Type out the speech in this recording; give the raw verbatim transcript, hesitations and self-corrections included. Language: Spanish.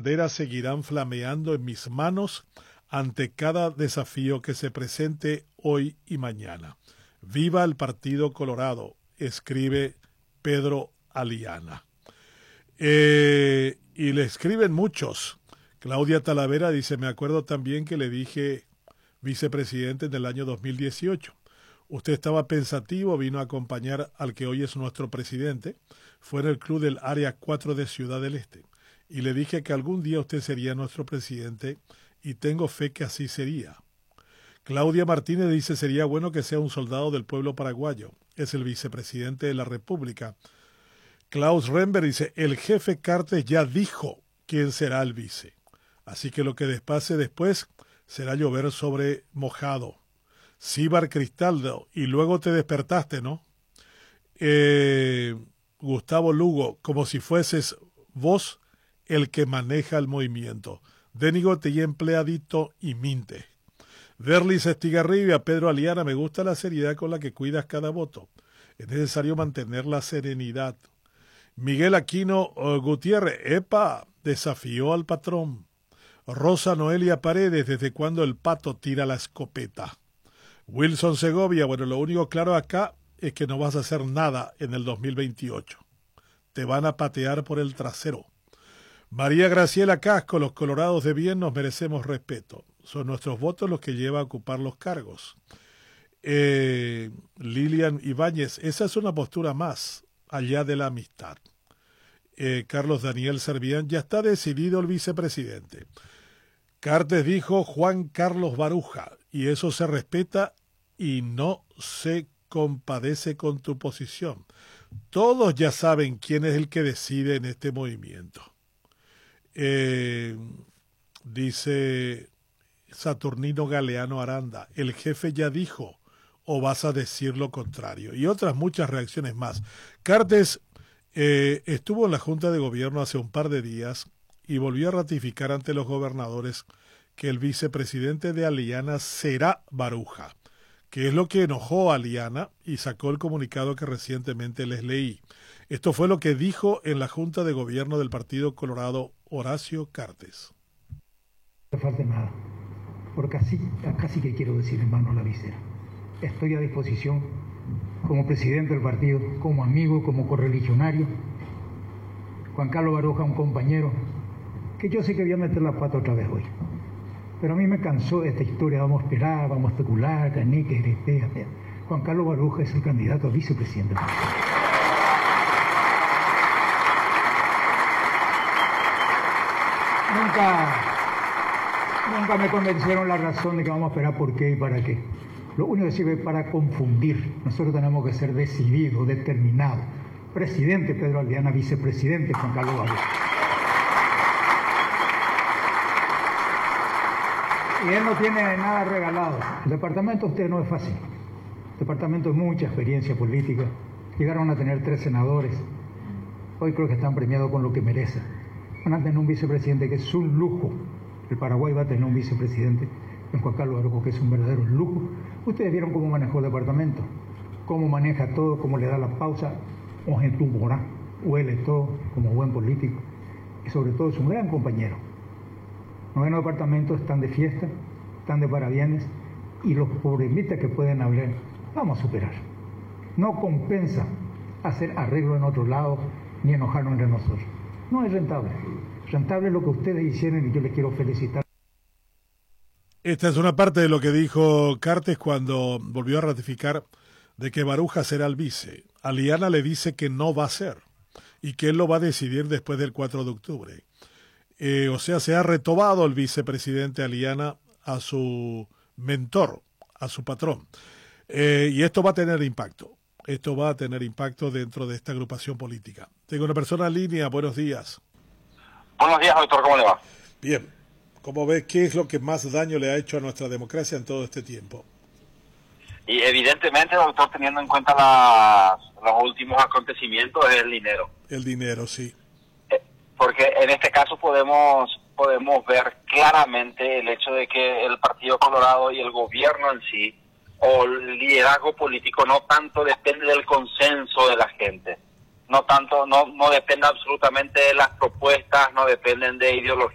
banderas seguirán flameando en mis manos ante cada desafío que se presente hoy y mañana. ¡Viva el Partido Colorado!, escribe Pedro Aliana. Eh, y le escriben muchos. Claudia Talavera dice, me acuerdo también que le dije vicepresidente en el año dos mil dieciocho. Usted estaba pensativo, vino a acompañar al que hoy es nuestro presidente. Fue en el club del Área cuatro de Ciudad del Este. Y le dije que algún día usted sería nuestro presidente y tengo fe que así sería. Claudia Martínez dice, sería bueno que sea un soldado del pueblo paraguayo. Es el vicepresidente de la República. Klaus Rember dice, el jefe Cartes ya dijo quién será el vice. Así que lo que pase después será llover sobre mojado. Síbar Cristaldo, y luego te despertaste, ¿no? Eh, Gustavo Lugo, como si fueses vos el que maneja el movimiento. Denigote y empleadito y minte. Derlis Estigarribia, Pedro Aliana, me gusta la seriedad con la que cuidas cada voto. Es necesario mantener la serenidad. Miguel Aquino uh, Gutiérrez, epa, desafió al patrón. Rosa Noelia Paredes, ¿desde cuándo el pato tira la escopeta? Wilson Segovia, bueno, lo único claro acá es que no vas a hacer nada en el dos mil veintiocho. Te van a patear por el trasero. María Graciela Casco, los colorados de bien nos merecemos respeto. Son nuestros votos los que llevan a ocupar los cargos. Eh, Lilian Ibáñez, esa es una postura más allá de la amistad. Eh, Carlos Daniel Servián, ya está decidido el vicepresidente. Cartes dijo Juan Carlos Baruja, y eso se respeta y no se compadece con tu posición. Todos ya saben quién es el que decide en este movimiento. Eh, dice Saturnino Galeano Aranda, el jefe ya dijo, o vas a decir lo contrario. Y otras muchas reacciones más. Cartes eh, estuvo en la Junta de Gobierno hace un par de días y volvió a ratificar ante los gobernadores que el vicepresidente de Aliana será Baruja, que es lo que enojó a Aliana y sacó el comunicado que recientemente les leí. Esto fue lo que dijo en la Junta de Gobierno del Partido Colorado Horacio Cartes. No falta nada, porque así, acá sí que quiero decir, hermano la visera. Estoy a disposición como presidente del partido, como amigo, como correligionario. Juan Carlos Baruja, un compañero, que yo sé que voy a meter la pata otra vez hoy. Pero a mí me cansó esta historia, vamos a esperar, vamos a especular, gané, que heretea. Juan Carlos Baruja es el candidato a vicepresidente. Nunca, nunca me convencieron la razón de que vamos a esperar por qué y para qué. Lo único que sirve es para confundir. Nosotros tenemos que ser decididos, determinados. Presidente Pedro Aliana, vicepresidente Juan Carlos Baruja. Y él no tiene nada regalado. El departamento usted no es fácil. El departamento es mucha experiencia política. Llegaron a tener tres senadores. Hoy creo que están premiados con lo que merecen. Van a tener un vicepresidente que es un lujo. El Paraguay va a tener un vicepresidente en Juan Carlos Baruja, que es un verdadero lujo. Ustedes vieron cómo manejó el departamento, cómo maneja todo, cómo le da la pausa, huele todo como buen político. Y sobre todo es un gran compañero. Noveno departamentos están de fiesta, están de parabienes, y los problemitas que pueden haber, vamos a superar. No compensa hacer arreglo en otro lado, ni enojarnos entre nosotros. No es rentable. Rentable es lo que ustedes hicieron y yo les quiero felicitar. Esta es una parte de lo que dijo Cartes cuando volvió a ratificar de que Baruja será el vice. Aliana le dice que no va a ser y que él lo va a decidir después del cuatro de octubre. Eh, o sea, se ha retobado el vicepresidente Aliana a su mentor, a su patrón. Eh, y esto va a tener impacto. Esto va a tener impacto dentro de esta agrupación política. Tengo una persona en línea. Buenos días. Buenos días, doctor. ¿Cómo le va? Bien. ¿Cómo ves qué es lo que más daño le ha hecho a nuestra democracia en todo este tiempo? Y evidentemente, doctor, teniendo en cuenta las, los últimos acontecimientos, es el dinero. El dinero, sí. Eh, porque en este caso podemos podemos ver claramente el hecho de que el Partido Colorado y el gobierno en sí, o el liderazgo político, no tanto depende del consenso de la gente. No tanto, no, no depende absolutamente de las propuestas, no dependen de ideología.